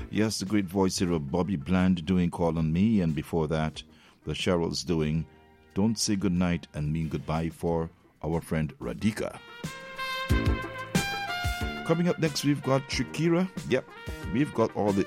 Yes, the great voice here of Bobby Bland doing Call on Me, and before that, the Cheryls doing Don't Say Goodnight and Mean Goodbye for our friend Radhika. Coming up next, we've got Shakira. Yep, we've got all the